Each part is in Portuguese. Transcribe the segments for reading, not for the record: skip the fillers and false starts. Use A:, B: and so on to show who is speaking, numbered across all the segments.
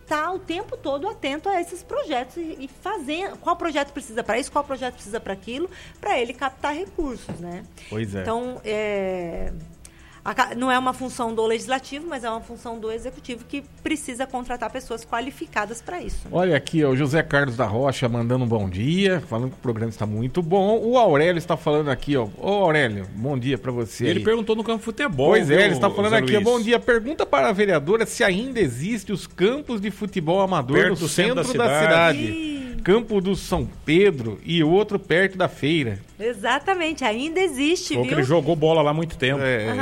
A: estar o tempo todo atento a esses projetos e fazer qual projeto precisa para isso, qual projeto precisa para aquilo, para ele captar recursos, né?
B: Pois é.
A: Então, não é uma função do legislativo, mas é uma função do executivo que precisa contratar pessoas qualificadas para isso. Né?
B: Olha aqui, o José Carlos da Rocha mandando um bom dia, falando que o programa está muito bom. O Aurélio está falando aqui, ó. Ô Aurélio, bom dia para você.
C: Ele
B: aí.
C: Perguntou no campo de futebol.
B: Pois
C: viu,
B: ele está falando
C: Zé
B: aqui,
C: Luiz?
B: bom dia. Pergunta para a vereadora se ainda existe os campos de futebol amador
C: Perto
B: no
C: do
B: centro
C: centro
B: da
C: da
B: cidade. Campo do São Pedro e outro perto da feira.
A: Exatamente, ainda existe,
C: Porque
A: viu?
C: ele jogou bola lá há muito tempo.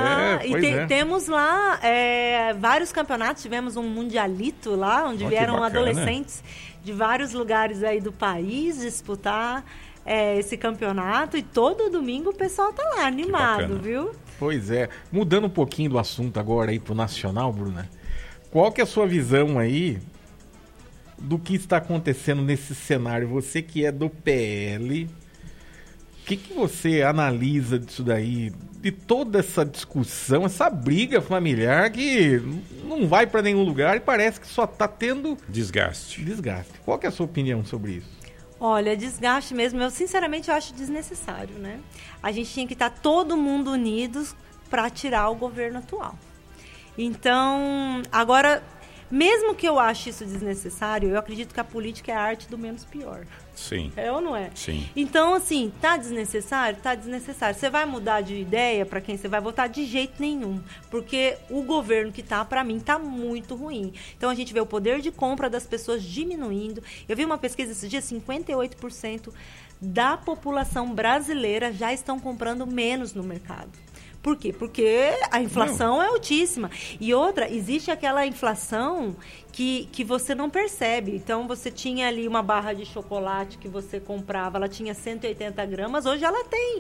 A: Temos lá vários campeonatos, tivemos um mundialito lá, onde vieram adolescentes de vários lugares aí do país disputar esse campeonato, e todo domingo o pessoal tá lá animado, viu?
B: Pois é. Mudando um pouquinho do assunto agora aí pro nacional, Bruna, qual que é a sua visão aí do que está acontecendo nesse cenário? Você que é do PL, o que você analisa disso daí, de toda essa discussão, essa briga familiar que não vai para nenhum lugar e parece que só está tendo
C: desgaste.
B: Qual que é a sua opinião sobre isso?
A: Olha, desgaste mesmo, eu sinceramente acho desnecessário, né? A gente tinha que estar todo mundo unidos para tirar o governo atual. Então, agora, mesmo que eu ache isso desnecessário, eu acredito que a política é a arte do menos pior.
C: Sim.
A: É ou não é?
C: Sim.
A: Então, assim, tá desnecessário? Tá desnecessário. Você vai mudar de ideia para quem você vai votar? De jeito nenhum. Porque o governo que tá, para mim, tá muito ruim. Então, a gente vê o poder de compra das pessoas diminuindo. Eu vi uma pesquisa esses dias, 58% da população brasileira já estão comprando menos no mercado. Por quê? Porque a inflação é altíssima. E outra, existe aquela inflação que você não percebe. Então, você tinha ali uma barra de chocolate que você comprava, ela tinha 180 gramas, hoje ela tem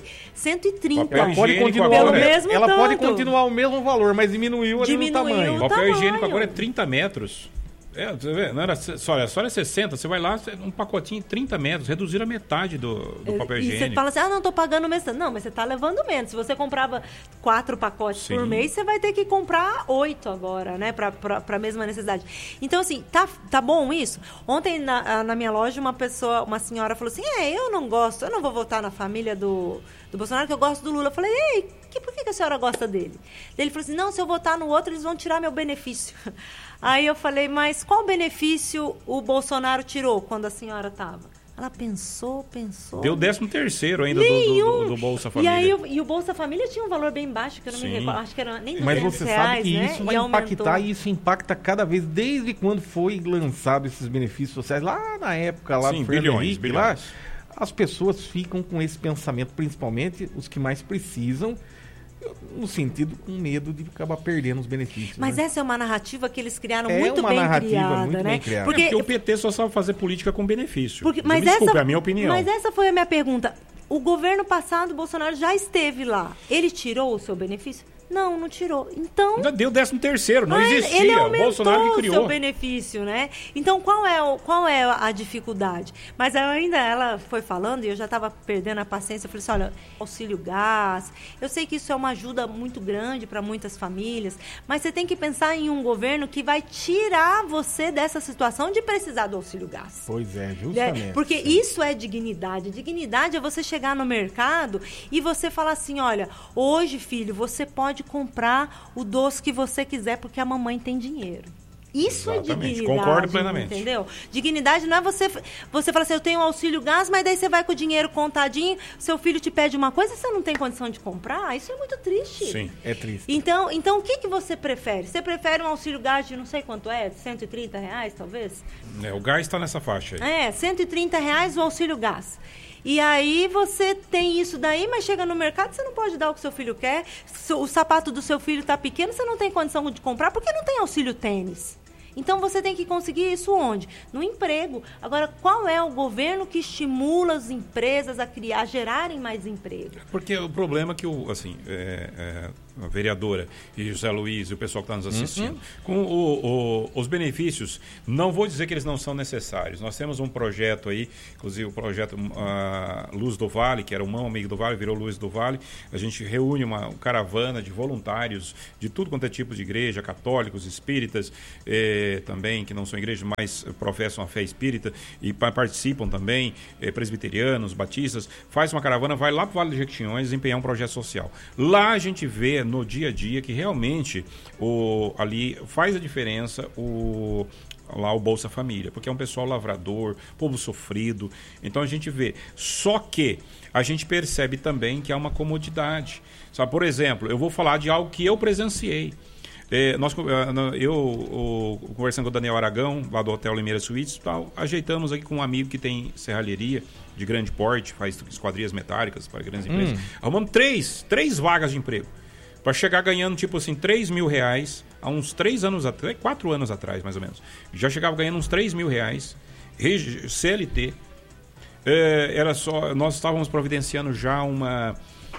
A: 130.
B: Ela pode continuar,
A: pelo mesmo
B: ela
A: tanto.
B: pode continuar o mesmo valor, mas diminuiu ali no tamanho.
C: O papel higiênico agora é 30 metros. Você vê, não era, só era 60, você vai lá, um pacotinho de 30 metros, reduzir a metade do papel higiênico.
A: E você fala assim, não, tô pagando mês. Não, mas você tá levando menos. Se você comprava 4 pacotes por mês, você vai ter que comprar 8 agora, né, pra mesma necessidade. Então, assim, tá bom isso? Ontem, na minha loja, uma senhora falou assim, eu não vou votar na família do Bolsonaro, que eu gosto do Lula. Eu falei, por que a senhora gosta dele? Ele falou assim, não, se eu votar no outro, eles vão tirar meu benefício. Aí eu falei, mas qual benefício o Bolsonaro tirou quando a senhora estava? Ela pensou.
C: Deu 13º ainda do Bolsa Família.
A: E o Bolsa Família tinha um valor bem baixo, que eu não me recordo, acho que era nem R$200.
B: Mas você sabe que
A: né?
B: isso vai impactar, e isso impacta cada vez, desde quando foi lançado esses benefícios sociais, lá na época, lá do Fernando Henrique, lá, as pessoas ficam com esse pensamento, principalmente os que mais precisam, no sentido, com medo de acabar perdendo os benefícios.
A: Mas essa é uma narrativa que eles criaram muito bem criada, né?
C: Porque o PT só sabe fazer política com benefício.
A: Desculpe,
C: é a minha opinião.
A: Mas essa foi a minha pergunta. O governo passado, o Bolsonaro já esteve lá. Ele tirou o seu benefício? Não tirou. Então...
C: Ainda deu 13º, não existia.
A: Ele aumentou
C: o Bolsonaro que criou
A: o seu benefício, né? Então, qual é a dificuldade? Mas ela foi falando, e eu já estava perdendo a paciência. Eu falei assim, olha, auxílio gás, eu sei que isso é uma ajuda muito grande para muitas famílias, mas você tem que pensar em um governo que vai tirar você dessa situação de precisar do auxílio gás.
B: Pois é, justamente.
A: Porque isso é dignidade. Dignidade é você chegar no mercado e você falar assim, olha, hoje, filho, você pode comprar o doce que você quiser porque a mamãe tem dinheiro. Isso é dignidade.
C: Concordo plenamente.
A: Entendeu? Dignidade não é você falar assim, eu tenho um auxílio gás, mas daí você vai com o dinheiro contadinho, seu filho te pede uma coisa e você não tem condição de comprar. Isso é muito triste.
B: Sim, é triste.
A: Então o que você prefere? Você prefere um auxílio gás de não sei quanto é? R$130, talvez?
C: O gás está nessa faixa aí.
A: R$130 o auxílio gás. E aí você tem isso daí, mas chega no mercado, você não pode dar o que seu filho quer. O sapato do seu filho está pequeno, você não tem condição de comprar, porque não tem auxílio tênis. Então, você tem que conseguir isso onde? No emprego. Agora, qual é o governo que estimula as empresas a gerarem mais emprego?
C: Porque o problema é que, a vereadora e José Luiz e o pessoal que está nos assistindo, com os benefícios, não vou dizer que eles não são necessários. Nós temos um projeto aí, inclusive o projeto Luz do Vale, que era o Mão Amigo do Vale, virou Luz do Vale. A gente reúne uma caravana de voluntários de tudo quanto é tipo de igreja, católicos, espíritas, também, que não são igrejas, mas professam a fé espírita e participam também, presbiterianos, batistas. Faz uma caravana, vai lá para o Vale do Jequitinhonha desempenhar um projeto social. Lá a gente vê no dia a dia que realmente ali faz a diferença o Bolsa Família, porque é um pessoal lavrador, povo sofrido. Então a gente vê. Só que a gente percebe também que há uma comodidade. Sabe, por exemplo, eu vou falar de algo que eu presenciei. Eu conversando com o Daniel Aragão, lá do Hotel Limeira Suítes, ajeitamos aqui com um amigo que tem serralheria de grande porte, faz esquadrias metálicas para grandes empresas. Arrumamos três vagas de emprego. Para chegar ganhando, tipo assim, R$3 mil há uns 3 anos atrás, 4 anos atrás, mais ou menos. Já chegava ganhando uns R$3 mil, CLT. Nós estávamos providenciando já uma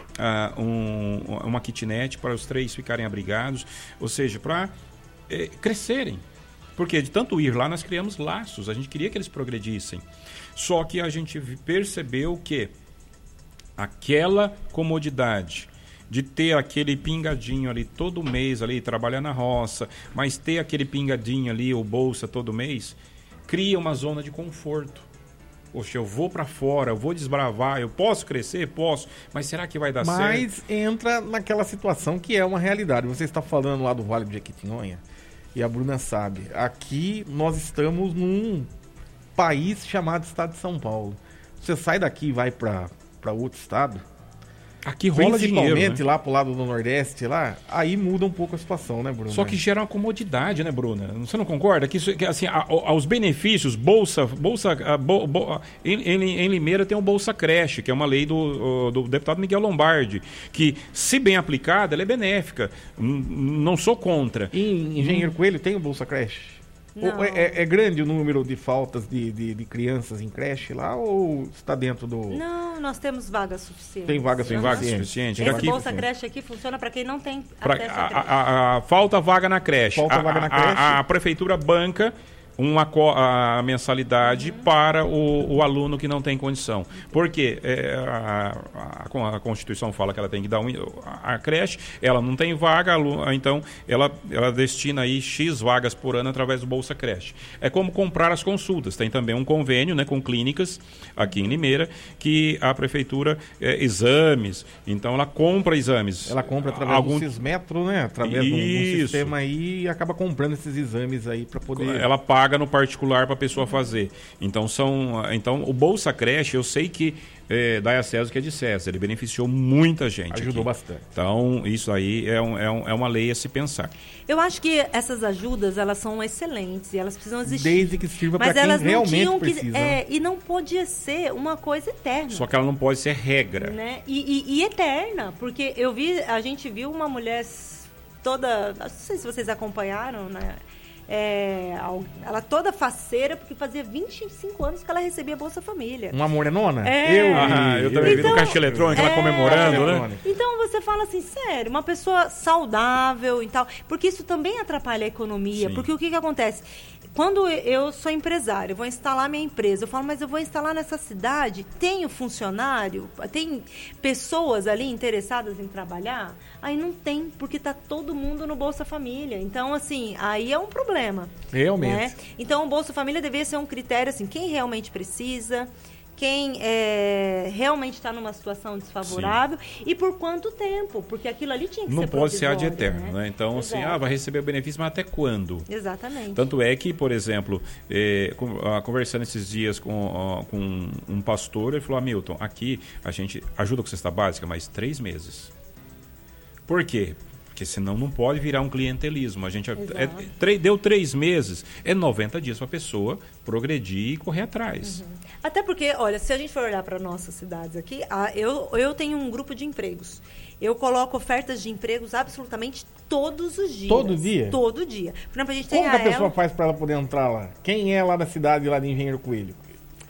C: kitnet para os 3 ficarem abrigados, ou seja, para crescerem. Porque de tanto ir lá, nós criamos laços, a gente queria que eles progredissem. Só que a gente percebeu que aquela comodidade de ter aquele pingadinho ali todo mês, ali trabalhar na roça, mas ter aquele pingadinho ali, o bolsa todo mês, cria uma zona de conforto. Poxa, eu vou para fora, eu vou desbravar, eu posso crescer? Posso, mas será que vai dar certo?
B: Mas entra naquela situação que é uma realidade. Você está falando lá do Vale do Jequitinhonha, e a Bruna sabe, aqui nós estamos num país chamado Estado de São Paulo. Você sai daqui e vai para outro estado,
C: aqui rola
B: principalmente
C: dinheiro, né?
B: Lá pro lado do Nordeste, lá, aí muda um pouco a situação, né, Bruna?
C: Só que gera uma comodidade, né, Bruna? Você não concorda? Que assim, os benefícios, em Limeira tem o Bolsa Creche, que é uma lei do deputado Miguel Lombardi, que, se bem aplicada, ela é benéfica. Não sou contra.
B: Em Engenheiro Coelho tem o Bolsa Creche? É grande o número de faltas de crianças em creche lá, ou está dentro do...
A: Não, nós temos vagas suficientes.
B: Tem vagas
C: suficientes.
A: Esse Bolsa Creche aqui funciona para quem não tem acesso
C: falta vaga na creche. A prefeitura banca a mensalidade para o aluno que não tem condição. Porque a Constituição fala que ela tem que dar a creche, ela não tem vaga, então ela destina aí X vagas por ano através do Bolsa Creche. É como comprar as consultas. Tem também um convênio, né, com clínicas aqui em Limeira, que a prefeitura exames, então ela compra exames.
B: Ela compra através do Cismetro, né? Através de um sistema aí, e acaba comprando esses exames aí para poder...
C: Ela paga no particular para a pessoa fazer. Então o Bolsa Creche, eu sei que da César que é de César, ele beneficiou muita gente.
B: Ajudou
C: aqui.
B: Bastante.
C: Então isso aí é uma lei a se pensar.
A: Eu acho que essas ajudas, elas são excelentes e elas precisam existir.
B: Desde que sirva para quem realmente precisa.
A: E não podia ser uma coisa eterna.
C: Só que ela não pode ser regra.
A: Né? E eterna, porque a gente viu uma mulher toda, não sei se vocês acompanharam, né? Ela toda faceira, porque fazia 25 anos que ela recebia Bolsa Família.
B: Uma morenona?
C: Eu também vi no caixa eletrônico ela comemorando, né?
A: Então você fala assim, sério, uma pessoa saudável e tal, porque isso também atrapalha a economia. Sim. Porque o que acontece? Quando eu sou empresário, eu vou instalar minha empresa, eu falo, mas eu vou instalar nessa cidade, tenho funcionário, tem pessoas ali interessadas em trabalhar? Aí não tem, porque está todo mundo no Bolsa Família. Então, assim, aí é um problema.
B: Realmente.
A: Né? Então, o Bolsa Família deveria ser um critério, assim, quem realmente precisa, quem realmente está numa situação desfavorável. Sim. E por quanto tempo, porque aquilo ali tinha que ser provisório.
C: Não pode ser ad eterno, né? Então, assim, vai receber o benefício, mas até quando?
A: Exatamente.
C: Tanto é que, por exemplo, conversando esses dias com um pastor, ele falou, Milton, aqui a gente ajuda com cesta básica, mas 3 meses. Por quê? Porque senão não pode virar um clientelismo. A gente deu 3 meses, 90 dias para a pessoa progredir e correr atrás.
A: Uhum. Até porque, olha, se a gente for olhar para nossas cidades aqui, eu tenho um grupo de empregos. Eu coloco ofertas de empregos absolutamente todos os dias.
B: Todo dia?
A: Todo dia. Por exemplo, a gente tem
B: Como que a pessoa faz para ela poder entrar lá? Quem é lá da cidade, lá de Engenheiro Coelho?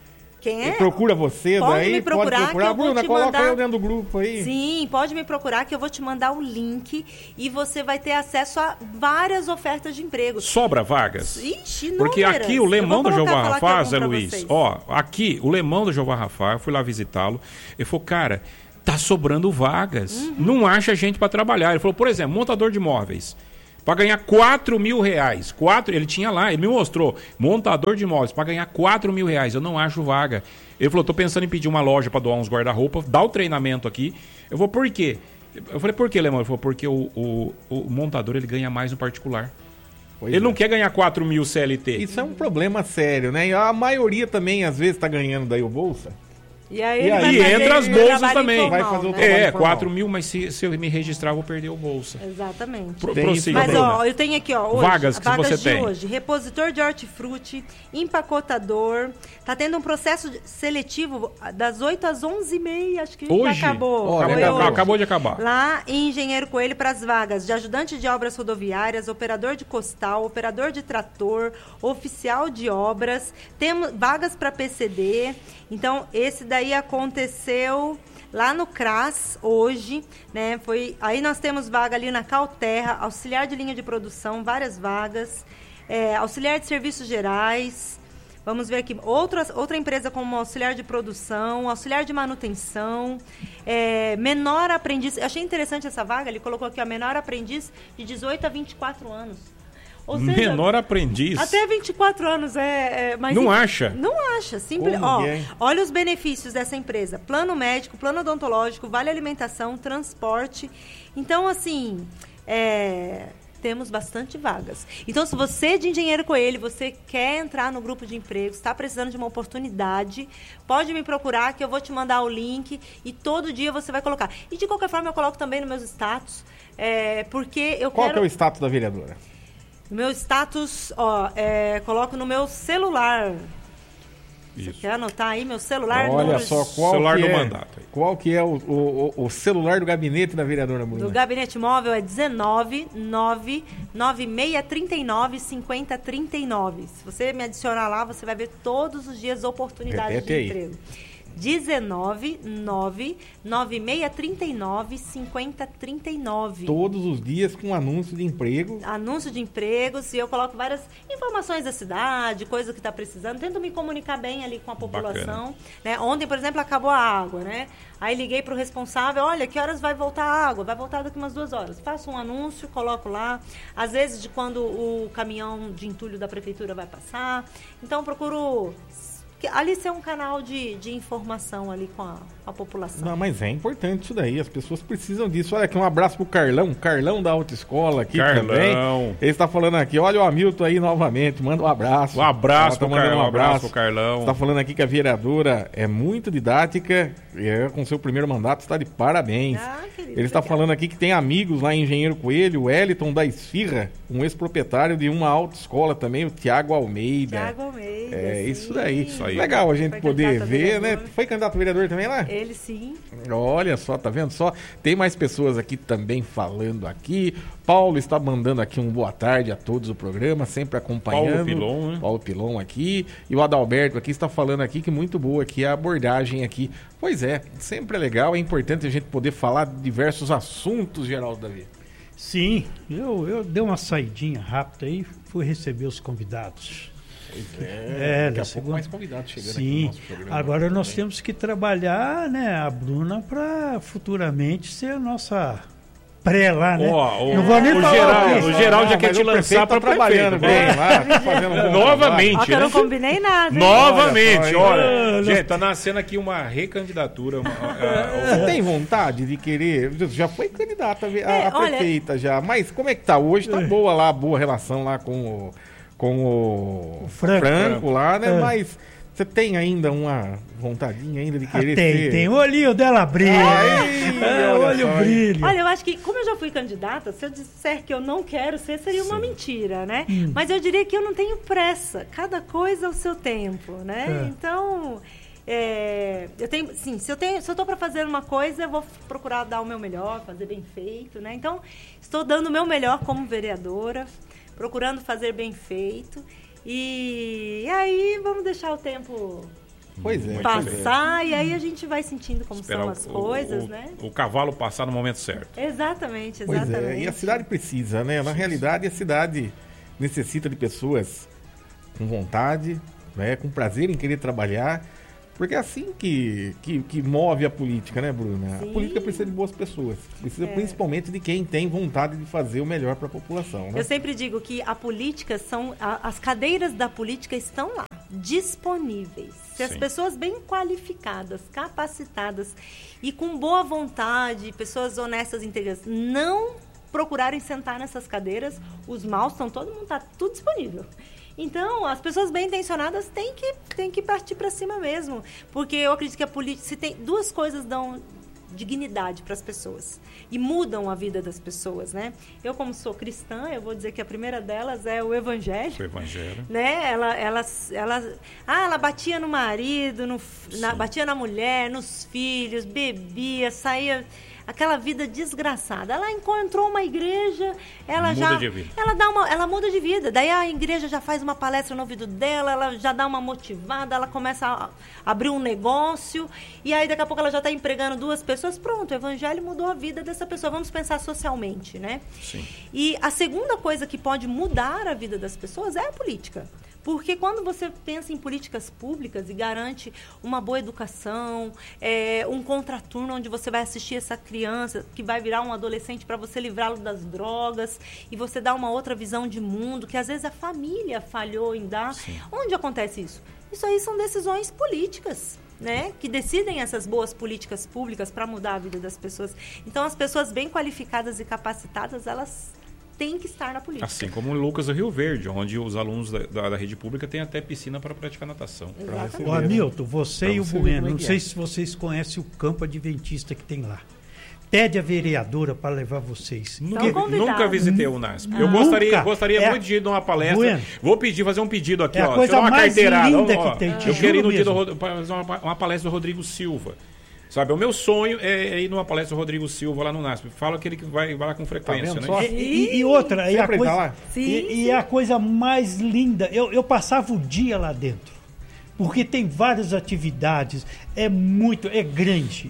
A: Quem é?
B: Procura você,
A: Pode
B: daí
A: me procurar,
B: pode procurar.
A: que eu vou
B: Bruna,
A: te
B: coloca
A: mandar...
B: eu dentro do grupo aí.
A: Sim, pode me procurar que eu vou te mandar o link e você vai ter acesso a várias ofertas de emprego.
C: Sobra vagas?
A: Ixi, não.
C: Porque aqui o Lemão do Jeová Rafá, Zé
A: pra
C: Luiz,
A: vocês.
C: ó, aqui o Lemão do Jeová Rafá, eu fui lá visitá-lo, ele falou, cara, tá sobrando vagas, não acha gente para trabalhar. Ele falou, por exemplo, montador de móveis, para ganhar R$4.000, ele tinha lá, ele me mostrou, montador de móveis, para ganhar R$4.000, eu não acho vaga. Ele falou, tô pensando em pedir uma loja para doar uns guarda-roupa, dar o treinamento aqui. Eu vou, por quê? Eu falei, por quê, Lemão? Ele falou, porque o montador, ele ganha mais no particular.
B: Pois
C: Ele
B: é.
C: não quer ganhar 4.000 CLT.
B: Isso é um problema sério, né? E a maioria também, às vezes, tá ganhando daí o Bolsa.
A: E aí,
B: E
A: ele vai
B: aí
A: fazer
C: entra as
A: o
C: bolsas
A: trabalho
C: também.
A: informal,
B: Vai fazer o
A: né?
B: trabalho
C: É,
B: informal.
C: 4.000, mas se eu me registrar, eu vou perder o Bolsa.
A: Exatamente.
B: Tem
C: Prossiga,
A: Mas,
C: Bruna.
A: ó, eu tenho aqui, ó, hoje,
C: Vagas que você
A: de
C: tem.
A: hoje. Repositor de hortifruti, empacotador. Tá tendo um processo seletivo das 8 às 11h30, acho que
C: Hoje?
A: já acabou.
B: Olha,
A: Foi hoje.
C: Acabou de acabar.
A: Lá em Engenheiro Coelho para as vagas de ajudante de obras rodoviárias, operador de costal, operador de trator, oficial de obras. Temos vagas para PCD. Então, esse daí aconteceu lá no CRAS hoje, né? Aí nós temos vaga ali na Calterra, auxiliar de linha de produção, várias vagas, auxiliar de serviços gerais. Vamos ver aqui, outra empresa como auxiliar de produção, auxiliar de manutenção, menor aprendiz. Eu achei interessante essa vaga, ele colocou aqui, ó, menor aprendiz de 18 a 24 anos. Ou seja,
C: Menor aprendiz.
A: até 24 anos mas
C: Não acha?
A: Não acha, simples.
B: Como
A: Ó,
B: que é?
A: olha os benefícios dessa empresa: plano médico, plano odontológico, vale alimentação, transporte. Então, assim, temos bastante vagas. Então, se você de Engenheiro Coelho, você quer entrar no grupo de empregos, está precisando de uma oportunidade, pode me procurar que eu vou te mandar o link e todo dia você vai colocar. E de qualquer forma eu coloco também nos meus status, porque eu
B: Qual
A: quero...
B: que é o status da vereadora?
A: O meu status, ó, coloco no meu celular. Você
C: Isso.
A: quer anotar aí meu celular?
B: Olha
A: números
B: só, qual
C: Celular
B: que
C: do
B: é,
C: mandato aí.
B: qual que é o celular do gabinete da vereadora Bruna?
A: do gabinete móvel é 19-9639-5039. Se você me adicionar lá, você vai ver todos os dias oportunidades
B: Repete
A: de
B: aí.
A: emprego. 19-99639-5039.
B: Todos os dias com anúncio de emprego.
A: Anúncio de empregos, e eu coloco várias informações da cidade, coisa que está precisando. Tento me comunicar bem ali com a população. Né? Ontem, por exemplo, acabou a água, né? Aí liguei para o responsável, olha, que horas vai voltar a água? Vai voltar daqui umas 2 horas. Faço um anúncio, coloco lá. Às vezes, de quando o caminhão de entulho da prefeitura vai passar. Então, procuro... ali ser um canal de informação ali com a população.
B: Não, mas é importante isso daí, as pessoas precisam disso. Olha aqui, um abraço pro Carlão da autoescola aqui
C: Carlão.
B: também. Ele está falando aqui, olha o Hamilton aí novamente, manda um abraço.
C: Um abraço
B: Tá
C: pro
B: mandando
C: Carlão, um abraço pro Carlão.
B: Está falando aqui que a vereadora é muito didática, com seu primeiro mandato está de parabéns.
A: Querido,
B: Ele está
A: obrigada.
B: falando aqui que tem amigos lá em Engenheiro Coelho, o Wellington da Esfirra, um ex-proprietário de uma autoescola também, o Tiago Almeida.
A: Tiago Almeida.
B: É,
A: sim.
B: isso daí.
C: Isso aí.
B: Legal a gente
A: Foi
B: poder
A: candidato a
B: ver, né?
A: vereador.
B: Foi candidato a vereador também lá?
A: Ele sim.
B: Olha só, tá vendo só? Tem mais pessoas aqui também falando aqui. Paulo está mandando aqui um boa tarde a todos do programa, sempre acompanhando.
C: Paulo Pilon, né?
B: Paulo Pilon aqui. E o Adalberto aqui está falando aqui que muito boa aqui a abordagem aqui. Pois é, sempre é legal, é importante a gente poder falar de diversos assuntos, Geraldo Davi.
D: Sim, eu dei uma saidinha rápida aí, fui receber os convidados.
B: Daqui
D: da
B: a pouco
D: segunda-
B: mais convidados chegando aqui no
D: Sim,
B: nosso programa.
D: agora nós
B: também.
D: temos que trabalhar, né, a Bruna para futuramente ser a nossa pré lá, né?
C: Ó,
D: Não vou nem
C: o
D: falar
C: Geraldo,
D: o quê.
C: o Geraldo já
B: Não,
C: quer
B: mas
C: te
B: o prefeito
C: lançar
B: tá
C: para
B: trabalhando bem lá, tá fazendo um bom
C: Novamente.
A: Ó, que eu não
C: né?
A: combinei nada. hein?
C: Novamente,
B: Olha só,
C: olha.
D: hein?
C: Gente, tá nascendo aqui uma recandidatura.
B: Você tem vontade de querer? Já foi candidata a
A: olha-
B: prefeita já, mas como é que tá hoje? Tá boa lá, boa relação lá com o Franco lá, né?
D: É.
B: Mas você tem ainda uma vontadinha ainda de querer
D: Tem,
B: ser...
D: tem. O olhinho dela brilha.
B: Ai, olha
D: Olha
B: só,
D: o brilho.
A: Olha, eu acho que, como eu já fui candidata, se eu disser que eu não quero ser, seria uma mentira, né? Mas eu diria que eu não tenho pressa. Cada coisa ao seu tempo, né?
D: É.
A: Então, eu tenho, sim, se eu tô para fazer uma coisa, eu vou procurar dar o meu melhor, fazer bem feito, né? Então, estou dando o meu melhor como vereadora, procurando fazer bem feito. E aí, vamos deixar o tempo
B: Pois é.
C: Muito
A: passar, e aí a gente vai sentindo como
C: Esperar
A: são as coisas, né?
C: O cavalo passar no momento certo.
A: Exatamente,
B: Pois
A: exatamente.
B: é, e a cidade precisa, né? Na realidade, a cidade necessita de pessoas com vontade, né? Com prazer em querer trabalhar, porque é assim que move a política, né, Bruna?
A: Sim.
B: A política precisa de boas pessoas, precisa principalmente de quem tem vontade de fazer o melhor para a população, né?
A: Eu sempre digo que a política as cadeiras da política estão lá, disponíveis. Se as
C: Sim.
A: pessoas bem qualificadas, capacitadas e com boa vontade, pessoas honestas e íntegras, não procurarem sentar nessas cadeiras, os maus estão, todo mundo está tudo disponível. Então, as pessoas bem intencionadas têm que partir para cima mesmo, porque eu acredito que a política, se tem duas coisas dão dignidade para as pessoas e mudam a vida das pessoas, né? Eu, como sou cristã, eu vou dizer que a primeira delas é o evangelho.
C: O evangelho.
A: Né? Ela batia no marido, batia na mulher, nos filhos, bebia, saía aquela vida desgraçada. Ela encontrou uma igreja, ela muda de vida. Daí a igreja já faz uma palestra no ouvido dela, ela já dá uma motivada, ela começa a abrir um negócio, e aí daqui a pouco ela já está empregando 2 pessoas. Pronto, o evangelho mudou a vida dessa pessoa. Vamos pensar socialmente, né?
C: Sim.
A: E a segunda coisa que pode mudar a vida das pessoas é a política. Porque quando você pensa em políticas públicas e garante uma boa educação, um contraturno onde você vai assistir essa criança que vai virar um adolescente para você livrá-lo das drogas, e você dá uma outra visão de mundo que às vezes a família falhou em dar.
C: Sim.
A: Onde acontece isso? Isso aí são decisões políticas, né? Que decidem essas boas políticas públicas para mudar a vida das pessoas. Então, as pessoas bem qualificadas e capacitadas, elas têm que estar na política.
C: Assim como o Lucas do Rio Verde, onde os alunos da rede pública têm até piscina para praticar natação.
A: Exatamente.
D: Ô, Hamilton, você e o
B: ver
D: Bueno,
B: como é
D: não
B: que
D: sei
B: é.
D: se vocês conhecem o campo adventista que tem lá. Pede a vereadora para levar vocês.
A: Estão convidados.
C: Nunca visitei o NASP. Eu
D: Nunca.
C: gostaria muito de ir numa palestra.
D: Bueno.
C: Vou fazer um pedido aqui.
D: É a
C: ó,
D: coisa
C: tirar uma
D: mais
C: carteirada.
D: linda
C: Ó,
D: que tem, te
C: eu quero ir no
D: juro
C: dia
D: mesmo.
C: fazer uma palestra do Rodrigo Silva. Sabe, o meu sonho é ir numa palestra do Rodrigo Silva lá no NASP. Fala aquele que vai lá com frequência,
B: vendo
C: né?
B: só?
D: E outra, e a
B: Sempre
D: coisa,
B: tá lá?
A: Sim,
D: e a coisa mais linda, eu passava o dia lá dentro, porque tem várias atividades, é grande,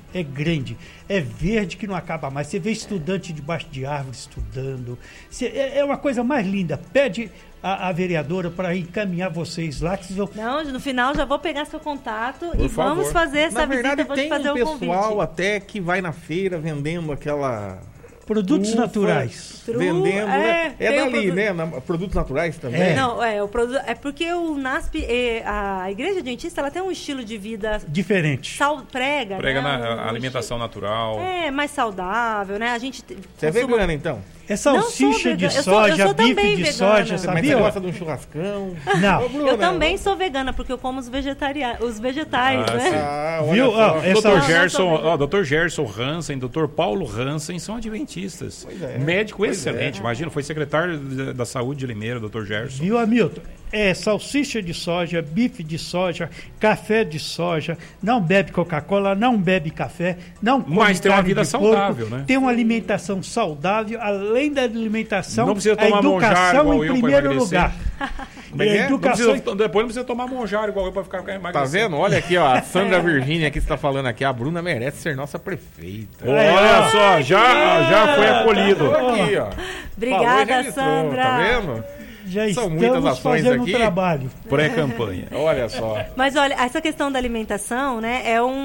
D: é verde que não acaba mais. Você vê estudante debaixo de árvore estudando, é uma coisa mais linda. Pede a vereadora para encaminhar vocês lá, que vocês vão...
A: Não, no final já vou pegar seu contato
C: Por
A: e
C: favor.
A: vamos fazer essa
B: Na
A: visita,
B: verdade,
A: vou te
B: tem
A: fazer
B: um
A: o
B: pessoal
A: convite.
B: até que vai na feira vendendo aquela...
D: Produtos
B: Ufa,
D: naturais.
B: Vendendo, né? É
A: tem o
B: dali,
A: produto-
B: né? Produtos naturais também.
D: É.
A: Não, o produto é porque o NASP, a Igreja Adventista, ela tem um estilo de vida
D: Diferente.
A: prega,
C: Prega
A: né?
C: na alimentação natural.
A: mais saudável, né? A gente
B: Você é vegana, então?
D: É salsicha
A: Não
D: de
A: sou
D: soja,
A: vegana, eu sou
D: bife
A: também
D: de
A: vegana.
D: soja,
B: Mas você
D: sabia?
B: gosta de um churrascão?
D: Não.
B: Ô, Bruna,
A: Eu também sou vegana, porque eu como os vegetais, né?
C: sim.
B: Ah, olha
D: Viu?
B: só.
D: Ó, essa-
C: Dr. Gerson Hansen, Dr. Paulo Hansen são adventistas.
B: Pois é.
C: Médico
B: Pois
C: excelente.
B: é.
C: Imagina, foi secretário da Saúde de Limeira, Dr. Gerson.
D: Viu, Hamilton? É salsicha de soja, bife de soja, café de soja, não bebe Coca-Cola, não bebe café, não come
C: Mas tem uma
D: carne
C: vida
D: de porco,
C: saudável, né?
D: Tem uma alimentação saudável, além da alimentação,
C: Não precisa
D: a
C: tomar monjar
D: educação
C: igual
D: em
C: eu pra
D: primeiro
C: emagrecer.
D: lugar.
B: Como é que
D: E
B: é?
D: a educação...
C: Depois não precisa tomar monjar igual eu para ficar emagrecendo.
B: Tá vendo? Olha aqui, ó. A Sandra Virgínia que está falando aqui. A Bruna merece ser nossa prefeita.
C: Olha só, já foi acolhido.
B: Aqui, ó.
A: Obrigada,
B: Falou e registrou,
A: Sandra.
B: Tá vendo?
D: Já
B: São muitas
D: estamos
B: ações
D: fazendo
B: aqui.
D: um trabalho.
C: Pré-campanha.
B: Olha só.
A: Mas olha, essa questão da alimentação, né,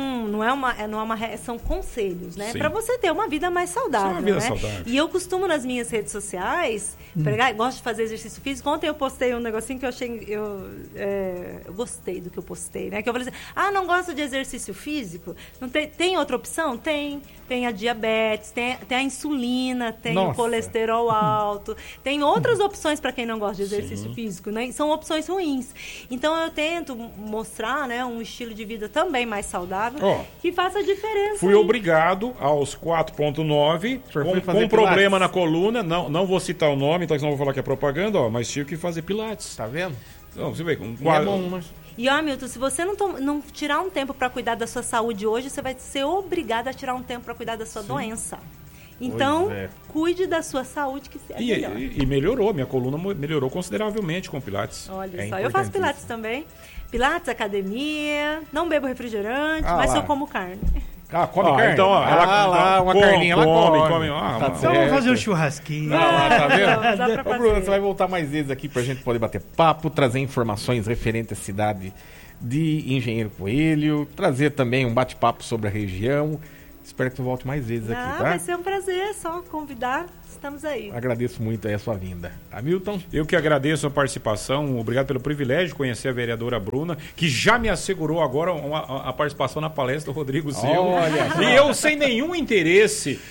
A: são conselhos, né,
C: Sim.
A: para você ter uma vida mais saudável,
C: Sim, uma vida
A: né?
C: saudável.
A: E eu costumo nas minhas redes sociais, gosto de fazer exercício físico. Ontem eu postei um negocinho que eu achei, eu gostei do que eu postei, né? Que eu falei assim, não gosto de exercício físico? Não tem outra opção? Tem a diabetes, tem a insulina, tem o
B: Nossa.
A: colesterol alto, tem outras opções para quem não gosta de exercício físico, né? São opções ruins. Então eu tento mostrar, né, um estilo de vida também mais saudável,
C: Ó,
A: que faça diferença.
C: Fui
A: aí.
C: obrigado aos 4.9
B: senhor foi
C: com
B: fazer
C: um problema
B: pilates?
C: na coluna. Não vou citar o nome, então senão eu vou falar que é propaganda, mas tive que fazer pilates.
B: Tá vendo?
C: Então, você vê,
B: E é bom, né?
A: E, ó, Milton, se você não tirar um tempo para cuidar da sua saúde hoje, você vai ser obrigado a tirar um tempo para cuidar da sua doença. Então,
B: Pois é.
A: cuide da sua saúde, que é melhor.
C: E melhorou, minha coluna melhorou consideravelmente com o Pilates.
A: Olha
B: É
A: só, eu faço
B: importantíssimo.
A: Pilates também. Pilates, academia, não bebo refrigerante,
B: Ah,
A: mas
B: lá.
A: eu como carne.
B: Ah, come carne?
C: Então, ó,
B: lá, uma
C: come,
B: carninha, ela come.
C: come.
B: Tá
D: Então
B: certo.
D: vamos fazer um churrasquinho.
B: Ah, lá, tá vendo?
A: Não, dá pra
B: Ô, Bruno,
A: fazer.
B: você vai voltar mais vezes aqui pra gente poder bater papo, trazer informações referentes à cidade de Engenheiro Coelho, trazer também um bate-papo sobre a região. Espero que tu volte mais vezes aqui, tá?
A: Vai ser um prazer, só convidar, estamos aí.
B: Agradeço muito aí a sua vinda. Hamilton?
C: Eu que agradeço a participação, obrigado pelo privilégio de conhecer a vereadora Bruna, que já me assegurou agora a participação na palestra do Rodrigo Silva.
B: Olha só.
C: E eu sem nenhum interesse.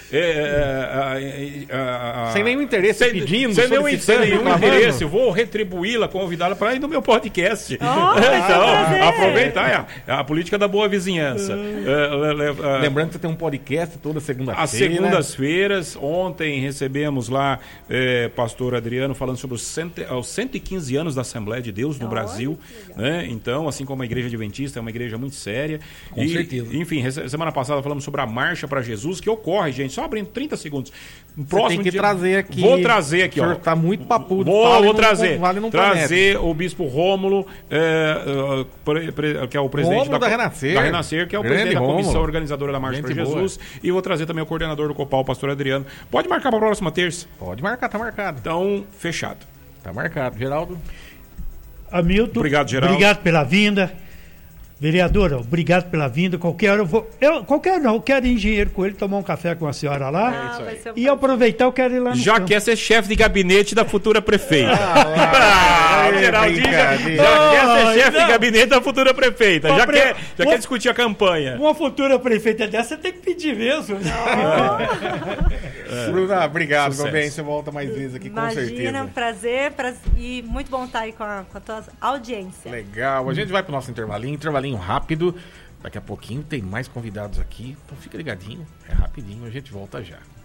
B: Sem nenhum interesse, pedindo,
C: sem nenhum
B: solicitando, reclamando.
C: interesse, eu vou retribuí-la, convidá-la para ir no meu podcast.
A: vai ser um prazer.
C: Aproveitar a política da boa vizinhança.
B: Lembrando que você tem um podcast toda segunda-feira.
C: Às segundas-feiras, ontem recebemos lá pastor Adriano falando sobre os 115 anos da Assembleia de Deus no
A: Olha,
C: Brasil. Né? Então, assim como a Igreja Adventista é uma igreja muito séria.
B: Com certeza.
C: Enfim, semana passada falamos sobre a Marcha para Jesus, que ocorre, gente, só abrindo 30 segundos. No
B: Você
C: próximo
B: tem que
C: dia,
B: trazer aqui.
C: Vou trazer aqui,
B: O senhor
C: ó.
B: tá muito papudo.
C: Vou trazer.
B: Não
C: Trazer o Bispo Rômulo, que é o presidente
B: Rômulo da Renascer.
C: Da Renascer, que é o
B: Grande
C: presidente da comissão
B: Rômulo.
C: organizadora da Marcha
B: Gente
C: para
B: boa.
C: Jesus. E vou trazer também o coordenador do Copal, o pastor Adriano. Pode marcar para a próxima terça?
B: Pode marcar, tá marcado.
C: Então, fechado.
B: Tá marcado. Geraldo?
D: Hamilton,
C: Obrigado, Geraldo.
D: obrigado pela vinda. Vereadora, obrigado pela vinda. Qualquer hora eu quero ir em Engenheiro Coelho tomar um café com a senhora lá.
A: Vai ser um
D: E aproveitar, eu quero ir lá no
C: Já
D: campo.
C: quer ser chefe de gabinete da futura prefeita.
B: Ah,
C: o Geraldinho já
B: brincadeira.
C: quer ser chefe
D: não.
C: de gabinete da futura prefeita.
D: Ô,
C: Já
D: pre-
C: quer discutir a campanha.
D: Uma futura prefeita dessa tem que pedir mesmo.
B: Bruna, obrigado, meu
C: Sucesso.
B: bem. Você volta mais vezes aqui, com
A: Imagina,
B: certeza.
A: um prazer e muito bom estar aí com a tua audiência.
B: Legal. A gente vai pro nosso intervalinho rápido. Daqui a pouquinho tem mais convidados aqui. Então fica ligadinho. É rapidinho, a gente volta já.